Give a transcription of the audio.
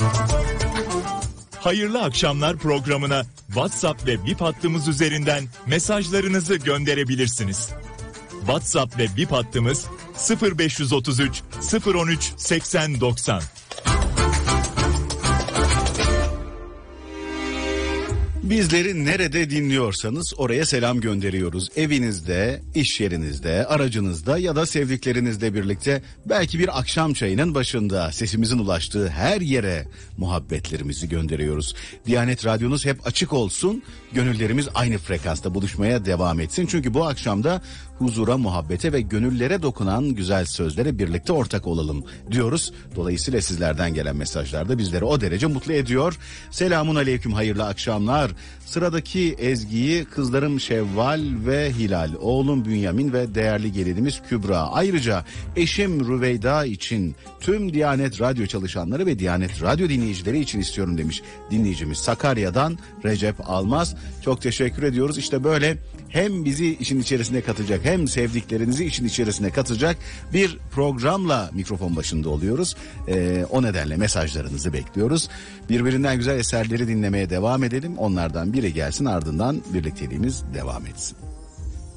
Hayırlı akşamlar programına WhatsApp ve Bip hattımız üzerinden mesajlarınızı gönderebilirsiniz. WhatsApp ve Bip hattımız 0533 013 80 90. Bizleri nerede dinliyorsanız oraya selam gönderiyoruz. Evinizde, iş yerinizde, aracınızda ya da sevdiklerinizle birlikte belki bir akşam çayının başında sesimizin ulaştığı her yere muhabbetlerimizi gönderiyoruz. Diyanet Radyonuz hep açık olsun, gönüllerimiz aynı frekansta buluşmaya devam etsin. Çünkü bu akşam da huzura, muhabbete ve gönüllere dokunan güzel sözlere birlikte ortak olalım diyoruz. Dolayısıyla sizlerden gelen mesajlar da bizleri o derece mutlu ediyor. Selamun aleyküm, hayırlı akşamlar. Sıradaki ezgiyi kızlarım Şevval ve Hilal, oğlum Bünyamin ve değerli gelinimiz Kübra, ayrıca eşim Rüveyda için, tüm Diyanet Radyo çalışanları ve Diyanet Radyo dinleyicileri için istiyorum demiş dinleyicimiz Sakarya'dan Recep Almaz. Çok teşekkür ediyoruz. İşte böyle hem bizi işin içerisine katacak hem sevdiklerinizi işin içerisine katacak bir programla mikrofon başında oluyoruz. O nedenle mesajlarınızı bekliyoruz. Birbirinden güzel eserleri dinlemeye devam edelim. Onlardan biri gelsin, ardından birlikteliğimiz devam etsin.